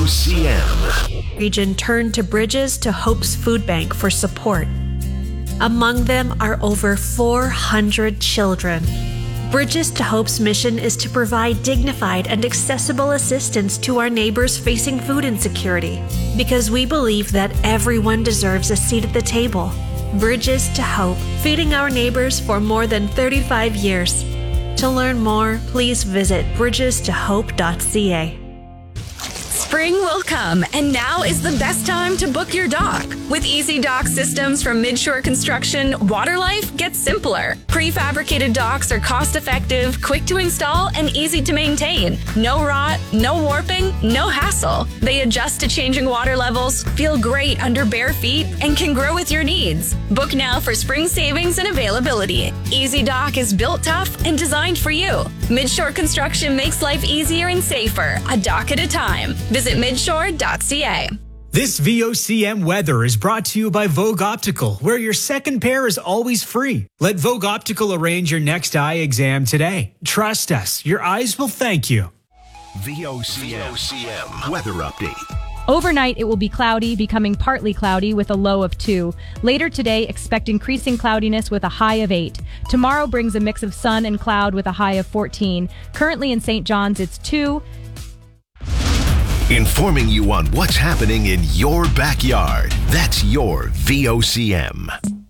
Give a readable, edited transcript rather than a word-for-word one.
VOCM. Region turned to Bridges to Hope's food bank for support. Among them are over 400 children. Bridges to Hope's mission is to provide dignified and accessible assistance to our neighbors facing food insecurity, because we believe that everyone deserves a seat at the table. Bridges to Hope, feeding our neighbors for more than 35 years. To learn more, please visit bridgestohope.ca. Spring will come, and now is the best time to book your dock. With Easy Dock systems from Midshore Construction, water life gets simpler. Prefabricated docks are cost-effective, quick to install, and easy to maintain. No rot, no warping, no hassle. They adjust to changing water levels, feel great under bare feet, and can grow with your needs. Book now for spring savings and availability. Easy Dock is built tough and designed for you. Midshore Construction makes life easier and safer, a dock at a time. Visit midshore.ca. This VOCM weather is brought to you by Vogue Optical, where your second pair is always free. Let Vogue Optical arrange your next eye exam today. Trust us, your eyes will thank you. VOCM weather update. Overnight, it will be cloudy, becoming partly cloudy with a low of 2. Later today, expect increasing cloudiness with a high of 8. Tomorrow brings a mix of sun and cloud with a high of 14. Currently in St. John's, it's 2. Informing you on what's happening in your backyard. That's your VOCM.